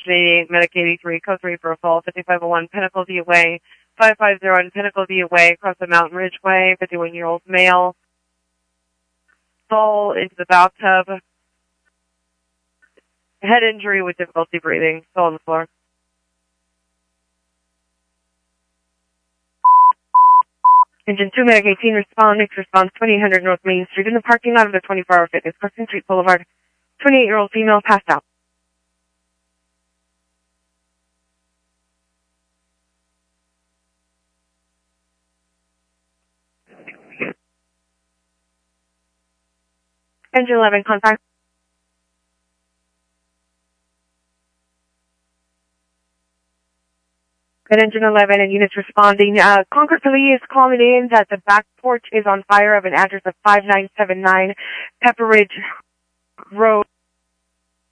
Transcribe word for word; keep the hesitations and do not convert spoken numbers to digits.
eighty-eight, Medic eighty-three, code three for a fall, fifty-five oh one, Pinnacle D away, five five zero and Pinnacle D away, across the Mountain Ridge Way, fifty-one-year-old male, fall into the bathtub, head injury with difficulty breathing, fall on the floor. Engine two, Medic eighteen, respond, makes response twenty-eight hundred North Main Street in the parking lot of the twenty-four hour Fitness, Carson Street Boulevard, twenty-eight-year-old female passed out. Engine eleven, contact. At Engine eleven and units responding, uh, Concord Police is calling in that the back porch is on fire of an address of five nine seven nine Pepper Ridge Road.